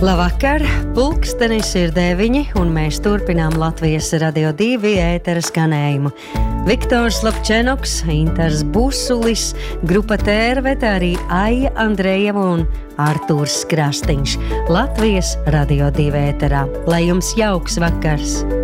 Labvakar, pulkstenis ir 9, un mēs turpinām Latvijas Radio 2 ētera skanējumu. Viktors Lapčenoks, Intars Busulis, Grupa Tērvete, arī Aija Andrejeva un Artūrs Krastiņš. Latvijas Radio 2 ēterā. Lai jums jauks vakars!